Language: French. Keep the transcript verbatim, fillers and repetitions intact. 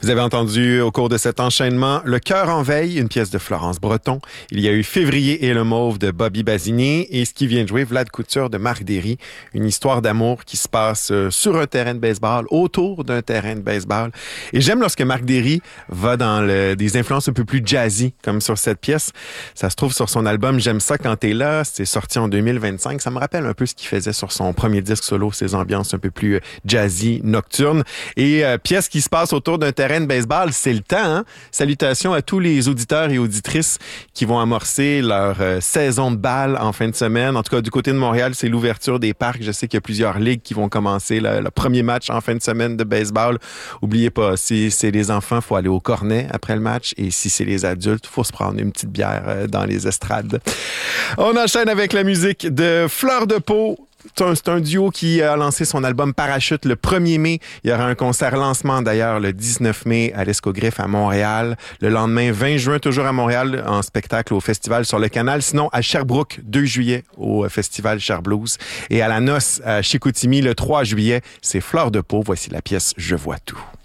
Vous avez entendu au cours de cet enchaînement Le cœur en veille, une pièce de Florence Breton. Il y a eu Février et le mauve de Bobby Basinier et ce qui vient de jouer Vlad Couture de Marc Derry. Une histoire d'amour qui se passe sur un terrain de baseball, autour d'un terrain de baseball. Et j'aime lorsque Marc Derry va dans le, des influences un peu plus jazzy, comme sur cette pièce. Ça se trouve sur son album J'aime ça quand t'es là. C'est sorti en deux mille vingt-cinq. Ça me rappelle un peu ce qu'il faisait sur son premier disque solo, ses ambiances un peu plus jazzy, nocturnes. Et euh, pièce qui se passe autour d'un terrain de baseball, c'est le temps. Hein? Salutations à tous les auditeurs et auditrices qui vont amorcer leur euh, saison de balle en fin de semaine. En tout cas, du côté de Montréal, c'est l'ouverture des parcs. Je sais qu'il y a plusieurs ligues qui vont commencer le, le premier match en fin de semaine de baseball. Oubliez pas, si c'est les enfants, faut aller au cornet après le match. Et si c'est les adultes, faut se prendre une petite bière euh, dans les estrades. On enchaîne avec la musique de Fleur de Peau. C'est un, c'est un duo qui a lancé son album Parachute le premier mai. Il y aura un concert lancement d'ailleurs le dix-neuf mai à l'Escogriffe à Montréal. Le lendemain, vingt juin, toujours à Montréal, en spectacle au Festival sur le Canal. Sinon, à Sherbrooke, deux juillet, au Festival Cherblues. Et à la Noce, à Chicoutimi, le trois juillet, c'est Fleur de Peau. Voici la pièce Je vois tout.